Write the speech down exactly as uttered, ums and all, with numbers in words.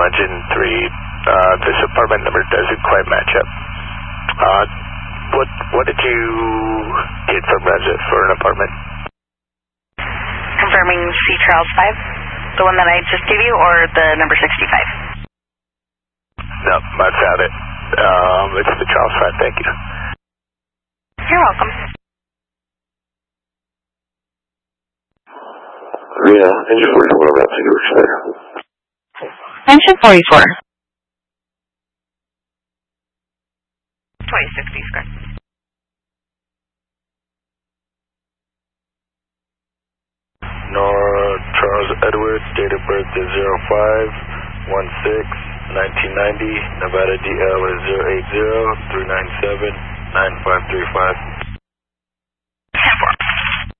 Legend three. Uh, this apartment number doesn't quite match up. Uh, what what did you get from Resident for an apartment? Confirming C. Charles five, the one that I just gave you, or the number sixty-five? No, I found it. Um, it's the Charles five, thank you. You're welcome. Yeah, engine forty-four, about to work there. Engine forty-four. twenty sixty, correct. Nor Charles Edward, date of birth is zero five one six nineteen ninety, Nevada D L is zero eight zero three nine seven nine five three five.